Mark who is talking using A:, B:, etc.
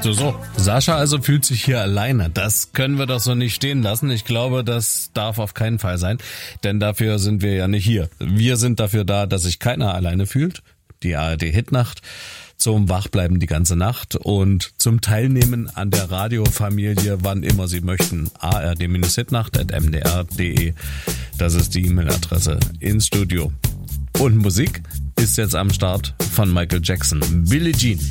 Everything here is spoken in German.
A: So. Sascha also fühlt sich hier alleine. Das können wir doch so nicht stehen lassen. Ich glaube, das darf auf keinen Fall sein, denn dafür sind wir ja nicht hier. Wir sind dafür da, dass sich keiner alleine fühlt. Die ARD-Hitnacht zum Wachbleiben die ganze Nacht und zum Teilnehmen an der Radiofamilie, wann immer Sie möchten. ard-hitnacht@mdr.de. Das ist die E-Mail-Adresse ins Studio. Und Musik ist jetzt am Start von Michael Jackson. Billie Jean.